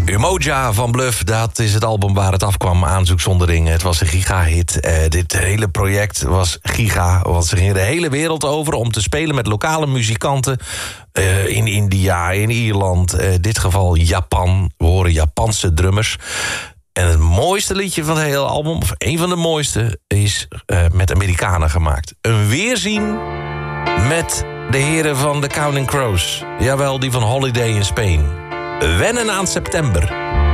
Umoja van Bluff, dat is het album waar het afkwam. Aanzoek zonder ringen. Het was een gigahit. Dit hele project was giga. Want ze gingen de hele wereld over om te spelen met lokale muzikanten. In India, in Ierland. In dit geval Japan. We horen Japanse drummers. En het mooiste liedje van het hele album, of een van de mooiste, is met Amerikanen gemaakt. Een weerzien met de heren van The Counting Crows. Jawel, die van Holiday in Spain. Wennen aan september.